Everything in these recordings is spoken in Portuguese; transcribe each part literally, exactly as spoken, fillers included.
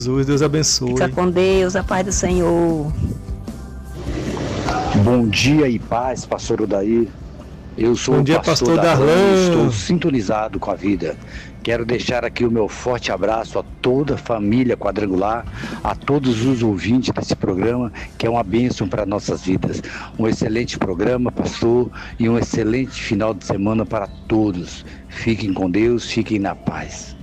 Jesus, Deus abençoe. Fica com Deus, a paz do Senhor. Bom dia e paz, pastor Odair. Eu sou Bom o dia, pastor, pastor Darlan, Darlan. estou sintonizado com a vida. Quero deixar aqui o meu forte abraço a toda a família quadrangular, a todos os ouvintes desse programa, que é uma bênção para nossas vidas. Um excelente programa, pastor, e um excelente final de semana para todos. Fiquem com Deus, fiquem na paz.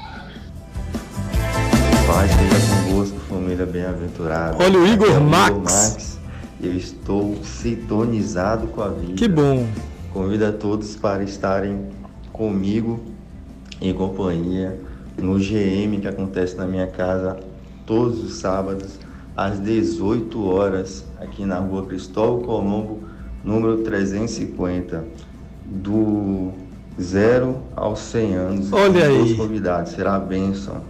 Paz seja convosco, família bem-aventurada. Olha o Igor Aqui é o Max. Igor Max. Eu estou sintonizado com a vida. Que bom. Convido a todos para estarem comigo em companhia no G M que acontece na minha casa todos os sábados às dezoito horas aqui na rua Cristóvão Colombo, número trezentos e cinquenta, do zero aos cem anos. Olha aí. Todos convidados, será a bênção.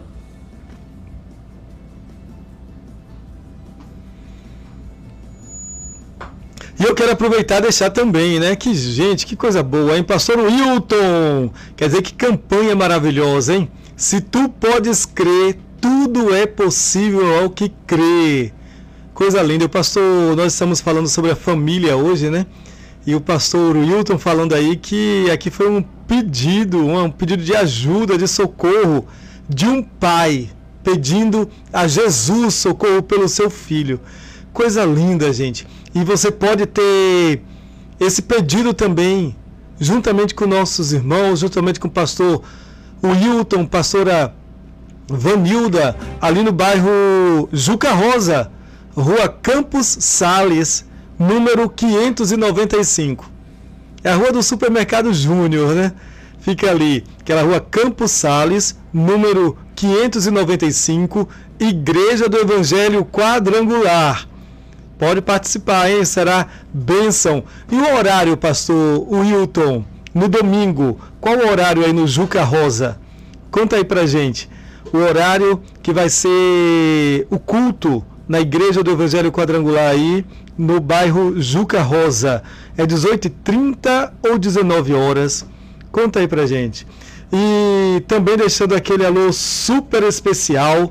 E eu quero aproveitar e deixar também, né? Que gente, que coisa boa, hein? Pastor Wilton, quer dizer que campanha maravilhosa, hein? Se tu podes crer, tudo é possível ao que crê. Coisa linda. O pastor, nós estamos falando sobre a família hoje, né? E o pastor Wilton falando aí que aqui foi um pedido, um pedido de ajuda, de socorro de um pai pedindo a Jesus socorro pelo seu filho. Coisa linda, gente. E você pode ter esse pedido também, juntamente com nossos irmãos, juntamente com o pastor Wilton, pastora Vanilda, ali no bairro Juca Rosa, rua Campos Sales, número quinhentos e noventa e cinco. É a rua do Supermercado Júnior, né? Fica ali, aquela rua Campos Sales, número quinhentos e noventa e cinco, Igreja do Evangelho Quadrangular. Pode participar, hein? Será bênção. E o horário, pastor Wilton, no domingo, qual o horário aí no Juca Rosa? Conta aí pra gente. O horário que vai ser o culto na Igreja do Evangelho Quadrangular aí, no bairro Juca Rosa. É dezoito e trinta ou dezenove horas? Conta aí pra gente. E também deixando aquele alô super especial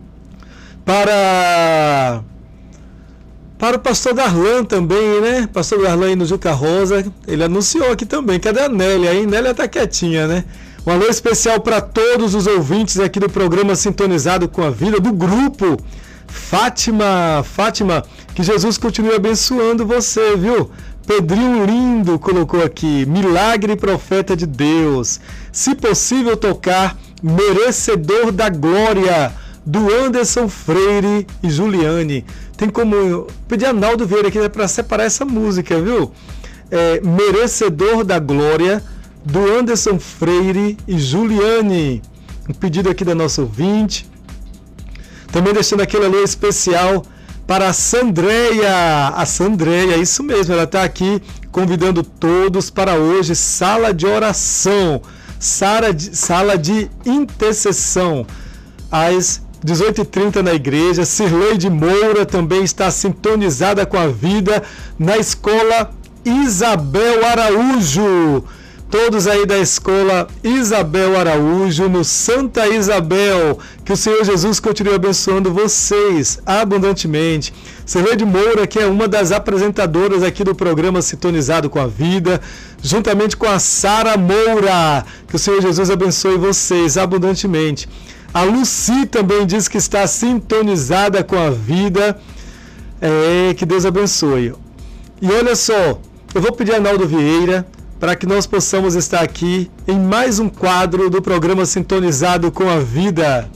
para... Para o pastor Darlan também, né? Pastor Darlan aí no Juca Rosa, ele anunciou aqui também. Cadê a Nélia aí? Nélia tá quietinha, né? Um alô especial para todos os ouvintes aqui do programa Sintonizado com a Vida, do grupo Fátima. Fátima, que Jesus continue abençoando você, viu? Pedrinho Lindo colocou aqui, milagre profeta de Deus. Se possível tocar, merecedor da glória, do Anderson Freire e Juliane. Tem como pedir a Naldo Vieira aqui para separar essa música, viu? É, merecedor da glória, do Anderson Freire e Juliane. Um pedido aqui da nossa ouvinte. Também deixando aquele alô especial para a Sandreia. A Sandreia, isso mesmo, ela está aqui convidando todos para hoje, sala de oração, sala de, sala de intercessão, às dezoito e trinta na igreja. Cirleide Moura também está sintonizada com a vida na escola Isabel Araújo. Todos aí da escola Isabel Araújo, no Santa Isabel. Que o Senhor Jesus continue abençoando vocês abundantemente. Cirleide Moura, que é uma das apresentadoras aqui do programa Sintonizado com a Vida, juntamente com a Sara Moura. Que o Senhor Jesus abençoe vocês abundantemente. A Luci também diz que está sintonizada com a vida. É, que Deus abençoe. E olha só, eu vou pedir a Naldo Vieira para que nós possamos estar aqui em mais um quadro do programa Sintonizado com a Vida.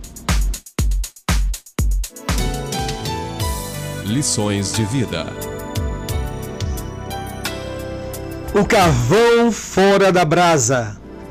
Lições de vida. O carvão fora da brasa.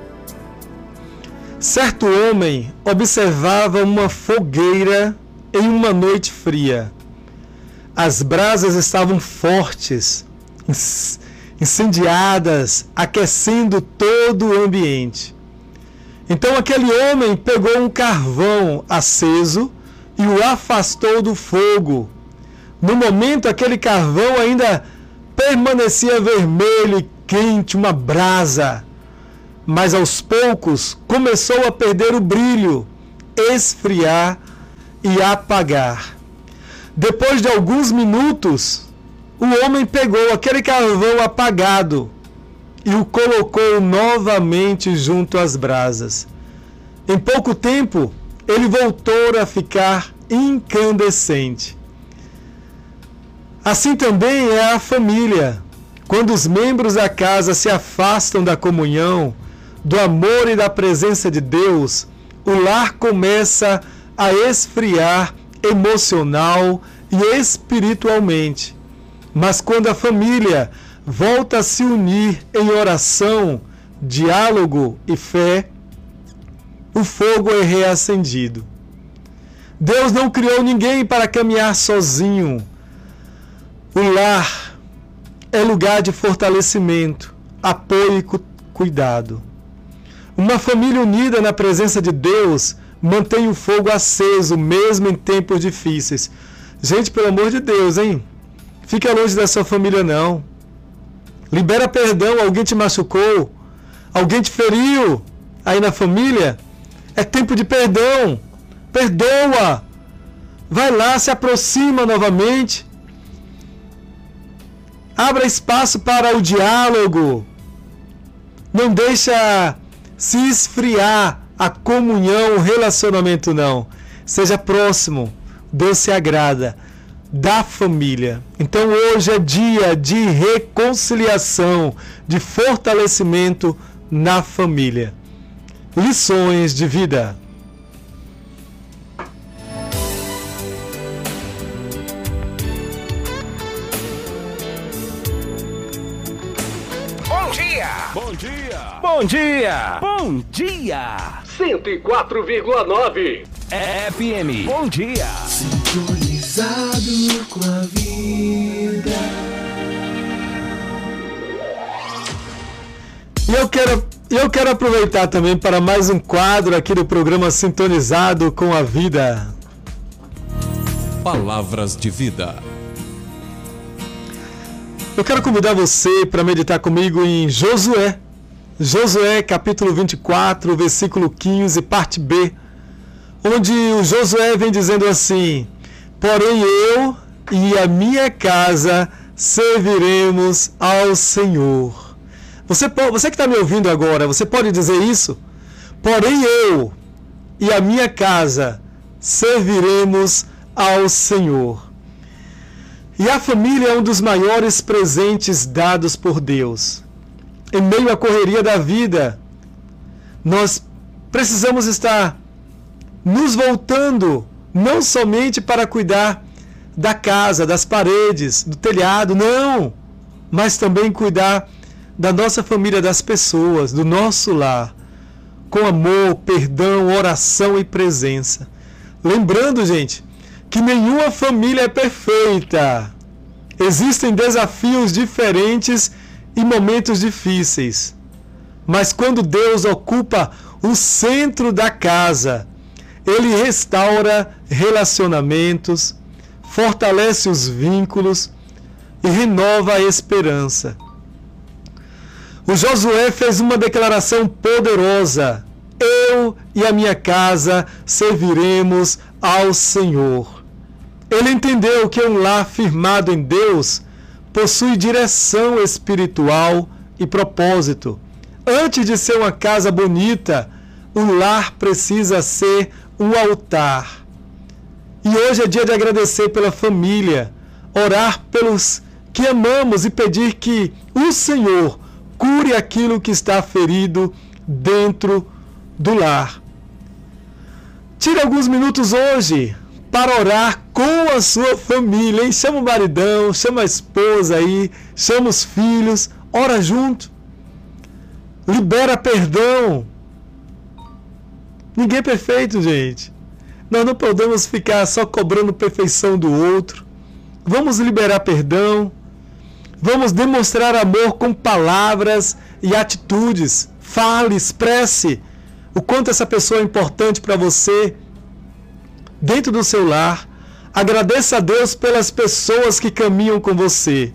Certo homem observava uma fogueira em uma noite fria. As brasas estavam fortes, incendiadas, aquecendo todo o ambiente. Então aquele homem pegou um carvão aceso e o afastou do fogo. No momento, aquele carvão ainda permanecia vermelho e quente, uma brasa. Mas aos poucos começou a perder o brilho, esfriar e apagar. Depois de alguns minutos, o homem pegou aquele carvão apagado e o colocou novamente junto às brasas. Em pouco tempo, ele voltou a ficar incandescente. Assim também é a família. Quando os membros da casa se afastam da comunhão, do amor e da presença de Deus, o lar começa a esfriar emocional e espiritualmente. Mas quando a família volta a se unir em oração, diálogo e fé, o fogo é reacendido. Deus não criou ninguém para caminhar sozinho. O lar é lugar de fortalecimento, apoio e cu- cuidado. Uma família unida na presença de Deus mantém o fogo aceso, mesmo em tempos difíceis. Gente, pelo amor de Deus, hein? Fica longe da sua família, não. Libera perdão, alguém te machucou, alguém te feriu aí na família. É tempo de perdão. Perdoa. Vai lá, se aproxima novamente. Abra espaço para o diálogo. Não deixa se esfriar a comunhão, o relacionamento, não. Seja próximo. Deus se agrada da família. Então hoje é dia de reconciliação, de fortalecimento na família. Lições de vida. Bom dia! Bom dia! Bom dia! Bom dia! cento e quatro vírgula nove F M. Bom dia! Sintonizado com a vida. E eu quero, eu quero aproveitar também para mais um quadro aqui do programa Sintonizado com a Vida. Palavras de vida. Eu quero convidar você para meditar comigo em Josué. Josué, capítulo vinte e quatro, versículo quinze, parte B. Onde o Josué vem dizendo assim: porém eu e a minha casa serviremos ao Senhor. Você, você que está me ouvindo agora, você pode dizer isso? Porém eu e a minha casa serviremos ao Senhor. E a família é um dos maiores presentes dados por Deus. Em meio à correria da vida, nós precisamos estar nos voltando não somente para cuidar da casa, das paredes, do telhado, não, mas também cuidar da nossa família, das pessoas, do nosso lar, com amor, perdão, oração e presença. Lembrando, gente, que nenhuma família é perfeita. Existem desafios diferentes e momentos difíceis. Mas quando Deus ocupa o centro da casa, Ele restaura relacionamentos, fortalece os vínculos e renova a esperança. O Josué fez uma declaração poderosa: eu e a minha casa serviremos ao Senhor. Ele entendeu que um lar firmado em Deus possui direção espiritual e propósito. Antes de ser uma casa bonita, o lar precisa ser um altar. E hoje é dia de agradecer pela família, orar pelos que amamos e pedir que o Senhor cure aquilo que está ferido dentro do lar. Tire alguns minutos hoje para orar com a sua família, hein? Chama o maridão, chama a esposa aí, chama os filhos, ora junto. Libera perdão. Ninguém é perfeito, gente. Nós não podemos ficar só cobrando perfeição do outro. Vamos liberar perdão. Vamos demonstrar amor com palavras e atitudes. Fale, expresse o quanto essa pessoa é importante para você dentro do seu lar. Agradeça a Deus pelas pessoas que caminham com você.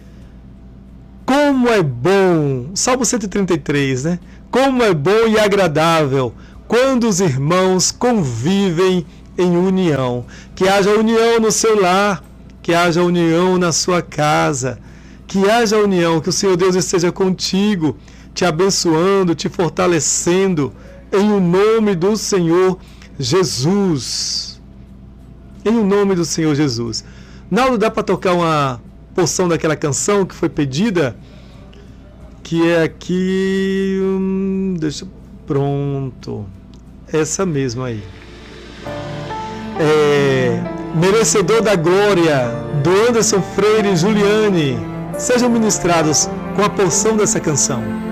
Como é bom, Salmo cento e trinta e três, né? Como é bom e agradável quando os irmãos convivem em união. Que haja união no seu lar, que haja união na sua casa, que haja união, que o Senhor Deus esteja contigo, te abençoando, te fortalecendo, em o nome do Senhor Jesus. Em o nome do Senhor Jesus. Naldo, dá para tocar uma porção daquela canção que foi pedida? Que é aqui... Hum, deixa... Pronto. Essa mesma aí. É, Merecedor da Glória, do Anderson Freire e Juliane. Sejam ministrados com a porção dessa canção.